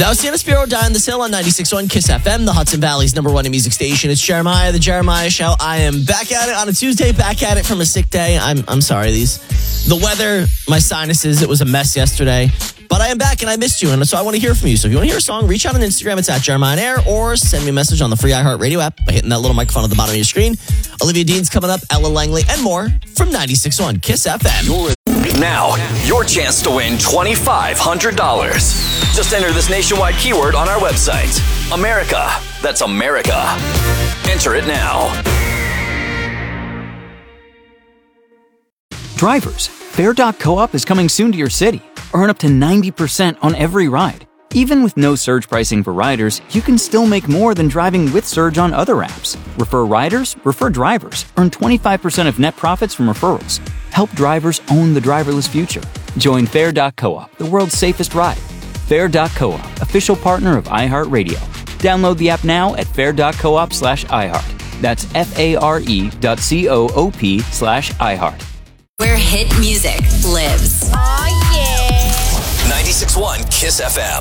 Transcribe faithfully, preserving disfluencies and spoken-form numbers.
That was Santa Spiro, Die on This Hill on ninety-six point one Kiss F M, the Hudson Valley's number one music station. It's Jeremiah, the Jeremiah Show. I am back at it on a Tuesday, back at it from a sick day. I'm I'm sorry, these the weather, my sinuses, it was a mess yesterday. But I am back and I missed you, and so I want to hear from you. So if you want to hear a song, reach out on Instagram. It's at Jeremiah on Air, or send me a message on the free iHeartRadio app by hitting that little microphone at the bottom of your screen. Olivia Dean's coming up, Ella Langley, and more from ninety-six point one Kiss F M. You're Now, your chance to win twenty-five hundred dollars. Just enter this nationwide keyword on our website. America. That's America. Enter it now. Drivers, Fare dot coop is coming soon to your city. Earn up to ninety percent on every ride. Even with no surge pricing for riders, you can still make more than driving with Surge on other apps. Refer riders, refer drivers. Earn twenty-five percent of net profits from referrals. Help drivers own the driverless future. Join Fare dot coop, the world's safest ride. Fare dot coop, official partner of iHeartRadio. Download the app now at fare dot coop slash iHeart. That's F-A-R-E dot C-O-O-P slash iHeart. Where hit music lives. Oh, yeah. ninety-six point one Kiss F M.